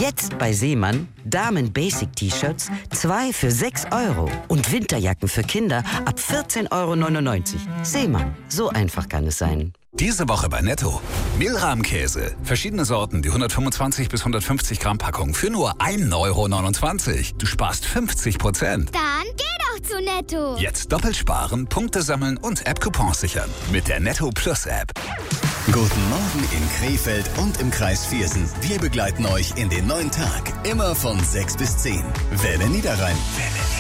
Jetzt bei Seemann Damen-Basic-T-Shirts 2 für 6 € und Winterjacken für Kinder ab 14,99 €. Seemann, so einfach kann es sein. Diese Woche bei Netto. Mehlrahmkäse. Verschiedene Sorten, die 125 bis 150 Gramm Packung für nur 1,29 €. Du sparst 50%. Dann geh doch zu Netto. Jetzt doppelt sparen, Punkte sammeln und App-Coupons sichern. Mit der Netto Plus App. Guten Morgen in Krefeld und im Kreis Viersen. Wir begleiten euch in den neuen Tag. Immer von 6 bis 10. Welle Niederrhein. Welle